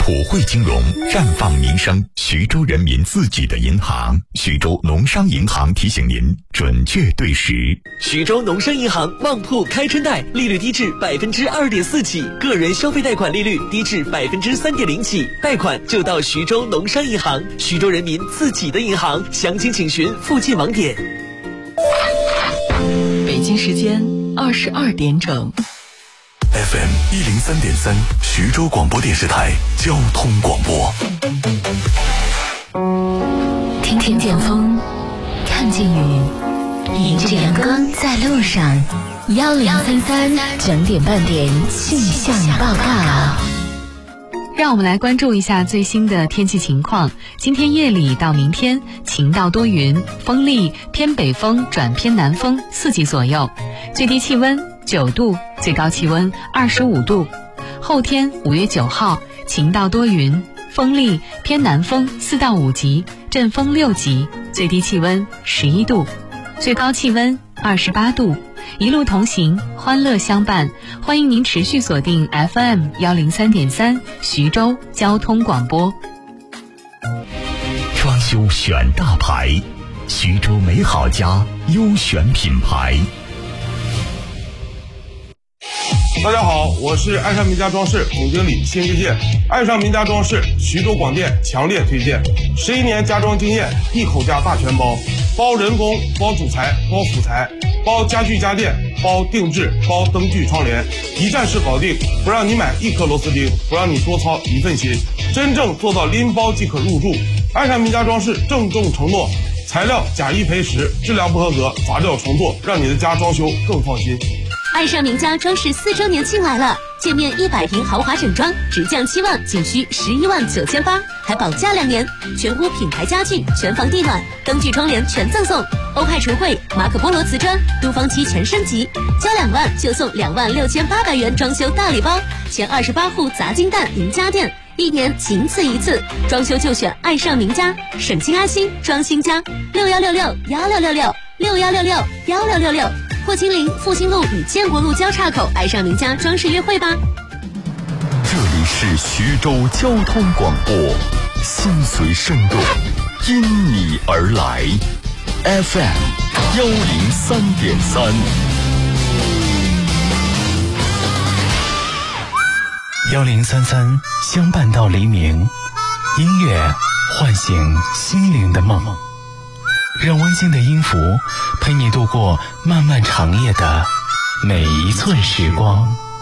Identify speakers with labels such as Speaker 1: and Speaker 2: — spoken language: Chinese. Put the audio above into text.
Speaker 1: 普惠金融，绽放民生，徐州人民自己的银行。徐州农商银行提醒您准确对时。
Speaker 2: 徐州农商银行旺铺开春贷，利率低至2.4%起，个人消费贷款利率低至3.0%起，贷款就到徐州农商银行，徐州人民自己的银行。详情请询附近网点。
Speaker 3: 北京时间22点整。
Speaker 4: FM 103.3，徐州广播电视台交通广播。
Speaker 5: 听见风，看见雨，迎着阳光在路上。1033整点半点气象报告。
Speaker 3: 让我们来关注一下最新的天气情况。今天夜里到明天晴到多云，风力偏北风转偏南风4级左右，最低气温9度，最高气温25度。后天5月9号晴到多云，风力偏南风4到5级，阵风6级，最低气温11度，最高气温28度。一路同行，欢乐相伴，欢迎您持续锁定 FM 103.3徐州交通广播。
Speaker 1: 装修选大牌，徐州美好家优选品牌。
Speaker 6: 大家好，我是爱上名家装饰总经理辛志健。爱上名家装饰，徐州广电强烈推荐，11年家装经验，一口价大全包，包人工，包主材，包辅材，包家具家电，包定制，包灯具窗帘，一站式搞定，不让你买1颗螺丝钉，不让你多操一份心，真正做到拎包即可入住。爱上名家装饰郑重承诺，材料假一赔10，质量不合格砸掉重做，让你的家装修更放心。
Speaker 7: 爱上名家装饰4周年庆来了，建面100平豪华整装直降7万，仅需11万9800，还保价2年，全屋品牌家具，全房地暖，灯具窗帘全赠送，欧派橱柜，马可波罗瓷砖，都方漆全升级，交2万就送26800元装修大礼包，前28户砸金蛋赢家电，1年仅此一次，装修就选爱上名家，省心安心装新家，6166166661661666，霍金陵复兴路与建国路交叉口，爱上名家装饰约会吧。
Speaker 4: 这里是徐州交通广播，心随生动，因你而来。FM 103.3。
Speaker 8: 1033相伴到黎明，音乐唤醒心灵的梦，让温馨的音符陪你度过漫漫长夜的每一寸时光。